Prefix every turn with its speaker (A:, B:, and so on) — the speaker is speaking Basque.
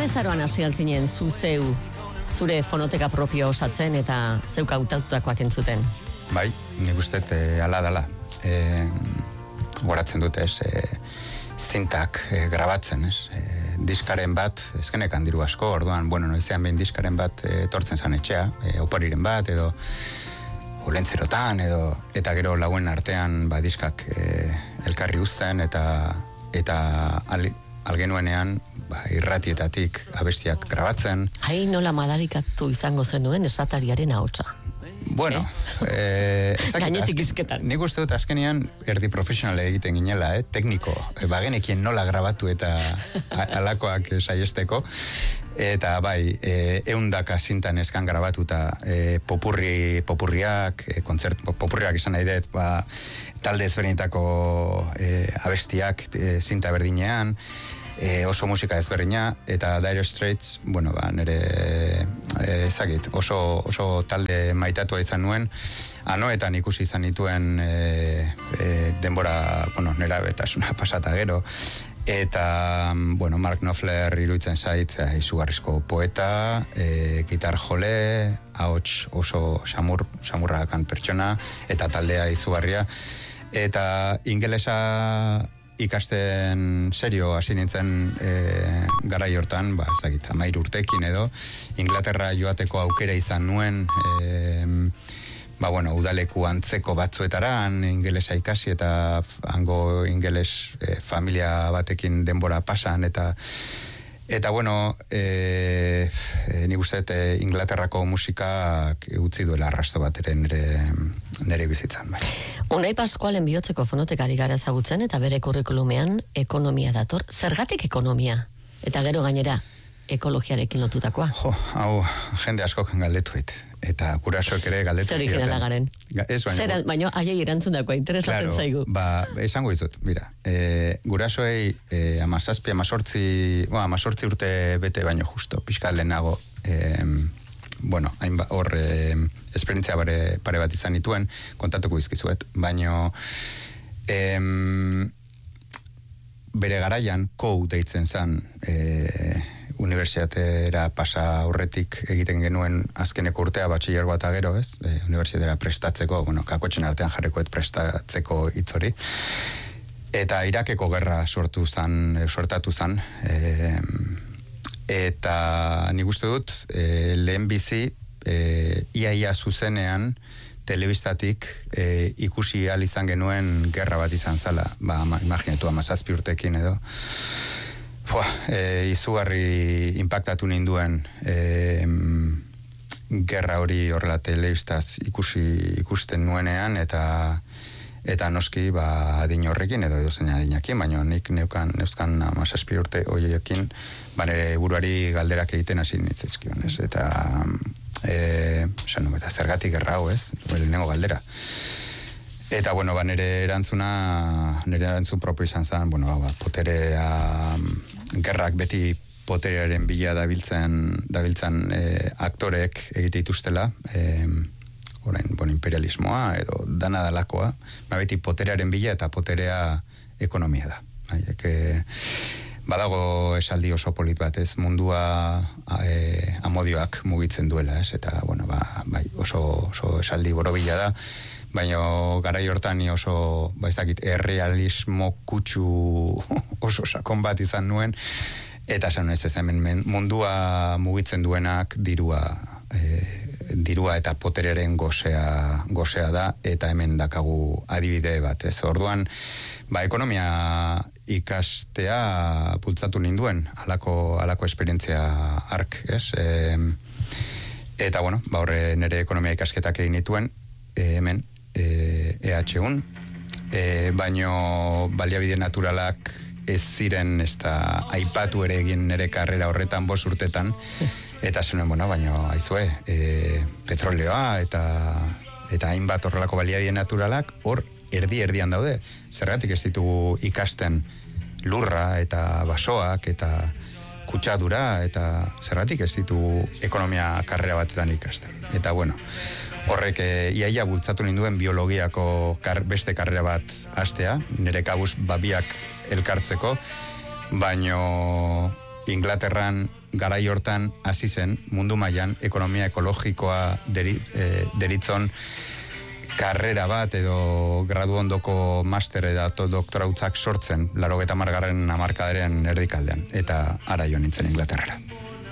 A: azaroan hasi altzinen zure fonoteka propio osatzen eta zeuk hautatakoak entzuten?
B: Bai, nik uste ala dala. Goratzen dute, zintak grabatzen, diskaren bat, ezkenekan diru asko, orduan, noizean behin diskaren bat etortzen zan etxea, opariren bat, edo olentzerotan, eta gero lauen artean diskak elkarri uzten, eta algenuenean irratietatik abestiak grabatzen.
A: Nola madarikatu izango zenuen esatariaren ahotsa?
B: Bueno,
A: gainetik izketan.
B: Nik uste dut azkenean erdi profesionale egiten ginela, tekniko, bagenekien nola grabatu eta alakoak saiesteko, eta bai, 100 zintan eskan grabatuta popurriak izan nahi dut, talde ezberdinetako abestiak zinta berdinean, oso musika ezberdina, eta Dire Straits, nire oso talde maitatua izan nuen, anoetan ikusi izan nituen denbora, nera betasuna pasata gero, eta, Mark Knopfler iruditzen zait, izugarrizko poeta, gitar jole, ahots oso samurrakan pertsona, eta taldea izugarria, eta ingelesa ikasten serio hasi nintzen garai hortan, 13 urtekin edo, Inglaterra joateko aukera izan nuen, udaleku antzeko batzuetaran, ingelesa ikasi eta hango ingeles familia batekin denbora pasan, eta nik uste Inglaterrako musikak utzi duela arrasto bat ere nire bizitzan.
A: Unai Paskualen bihotzeko fonotekari gara ezagutzen eta bere kurrikulumean ekonomia dator. Zergatik ekonomia? Eta gero gainera ekologiarekin lotutakoa?
B: Hau jende askok galdetuit. Eta gurasoek ere galdetu
A: zioten. Zer ikin alagaren? Baina aiei erantzundakoa interesatzen zaigu.
B: Esango izut, mira. Gurasoei 17 urte bete baino justo, pixka lehenago, hor esperientzia pare bat izan nituen, kontatuko izkizuet, baino bere garaian deitzen zen unibertsitatera pasa horretik egiten genuen azkeneko urtea batxillergoa eta gero, unibertsitatera prestatzeko, kakotxen artean jarrikoet prestatzeko hitzori. Eta Irakeko gerra sortatu zen, eta nik uste dut, lehen bizi, iaia zuzenean, telebistatik ikusi ahal izan genuen gerra bat izan zala, imaginetu 17 urtekin edo, izugarri inpaktatu ninduen gerra hori horrela telebistaz ikusten nuenean, eta noski adin horrekin edo edozein adinakin, baina nik neuzkan 17 urte horiekin nire buruari galderak egiten hasi nitzaizkion, eta zergatik gerra hau, lehenengo galdera. Eta, nire erantzun propio izan zen, poterea, gerrak beti poterearen bila dabiltzan aktorek egite dituztela, orain, imperialismoa edo dana dalakoa, beti poterearen bila eta poterea ekonomia da. Badago esaldi oso polit bat, mundua amodioak mugitzen duela, eta, oso esaldi borobila da, baina garai hortan oso, errealismo kutsu oso sakon bat izan nuen, eta esan ez hemen mundua mugitzen duenak dirua eta potereren gozea da, eta hemen dakagu adibide bat, Orduan, ekonomia ikastea bultzatu ninduen, alako esperientzia ark, Eta, horre nire ekonomia ikasketak egin nituen, hemen, EH1, baino baliabide naturalak ez ziren, ez da aipatu ere egin nire karrera horretan 5 urtetan, eta zenuen, baino aizue, petroleoa eta hainbat horrelako baliabide naturalak hor erdian daude. Zergatik ez ditugu ikasten lurra eta basoak eta kutsadura, eta zergatik ez ditugu ekonomia karrera batetan ikasten. Eta horrek iaia bultzatu ninduen biologiako beste karrera bat hastea, nire kabuz biak elkartzeko, baino Inglaterran garai hortan hasi zen mundu mailan ekonomia ekologikoa deritzon karrera bat edo gradu ondoko master edo doktorautzak sortzen 80. hamarkadaren erdikaldean, eta ara jo nintzen Inglaterrara.